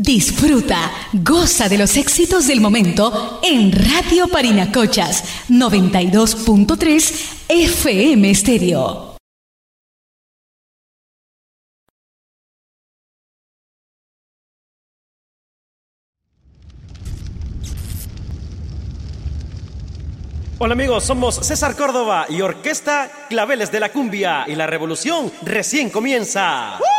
Disfruta, goza de los éxitos del momento en Radio Parinacochas 92.3 FM Estéreo. Hola amigos, somos César Córdoba y Orquesta Claveles de la Cumbia y la revolución recién comienza.